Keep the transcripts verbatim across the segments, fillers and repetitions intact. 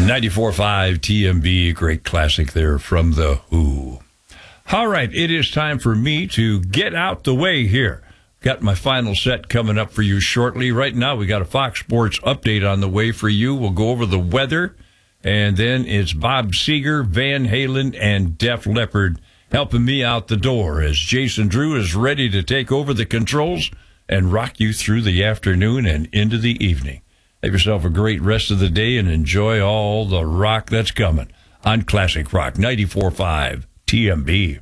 ninety-four point five T M B, great classic there from The Who. All right, it is time for me to get out the way here. Got my final set coming up for you shortly. Right now, we got a Fox Sports update on the way for you. We'll go over the weather, and then it's Bob Seger, Van Halen, and Def Leppard helping me out the door as Jason Drew is ready to take over the controls and rock you through the afternoon and into the evening. Have yourself a great rest of the day and enjoy all the rock that's coming on Classic Rock ninety-four point five T M B.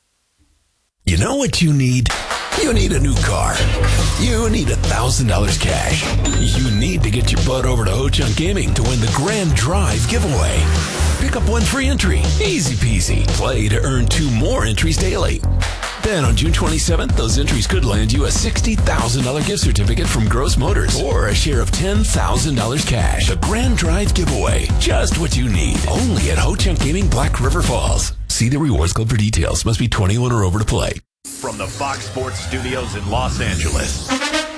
You know what you need? You need a new car. You need one thousand dollars cash. You need to get your butt over to Ho-Chunk Gaming to win the Grand Drive giveaway. Pick up one free entry. Easy peasy. Play to earn two more entries daily. Then on June twenty-seventh, those entries could land you a sixty thousand dollars gift certificate from Gross Motors or a share of ten thousand dollars cash. A Grand Drive giveaway. Just what you need. Only at Ho-Chunk Gaming, Black River Falls. See the Rewards Club for details. Must be twenty-one or over to play. From the Fox Sports Studios in Los Angeles,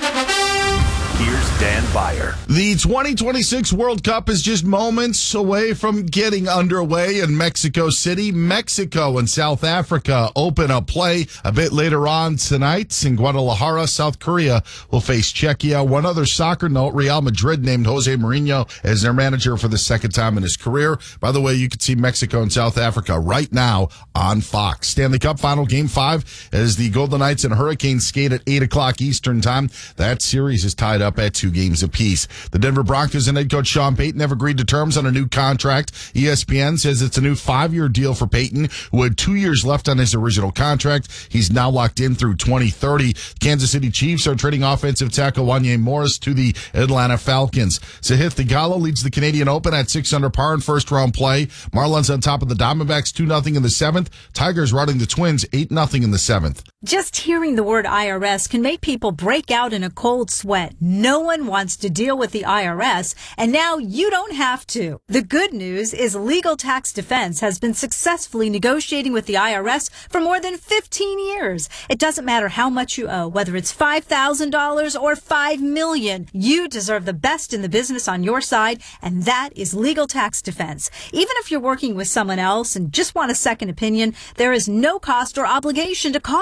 here's Dan Beyer. The twenty twenty-six World Cup is just moments away from getting underway in Mexico City. Mexico and South Africa open up play a bit later on tonight. In Guadalajara, South Korea will face Czechia. One other soccer note, Real Madrid named Jose Mourinho as their manager for the second time in his career. By the way, you can see Mexico and South Africa right now on Fox. Stanley Cup final game five as the Golden Knights and Hurricanes skate at eight o'clock Eastern time. That series is tied up at two games apiece. The Denver Broncos and head coach Sean Payton have agreed to terms on a new contract. E S P N says it's a new five-year deal for Payton, who had two years left on his original contract. He's now locked in through twenty thirty. Kansas City Chiefs are trading offensive tackle Wanye Morris to the Atlanta Falcons. Sahith Theegala leads the Canadian Open at six under par in first-round play. Marlins on top of the Diamondbacks two nothing in the seventh. Tigers routing the Twins eight nothing in the seventh. Just hearing the word I R S can make people break out in a cold sweat. No one wants to deal with the I R S, and now you don't have to. The good news is Legal Tax Defense has been successfully negotiating with the I R S for more than fifteen years. It doesn't matter how much you owe, whether it's five thousand dollars or five million dollars. You deserve the best in the business on your side, and that is Legal Tax Defense. Even if you're working with someone else and just want a second opinion, there is no cost or obligation to call.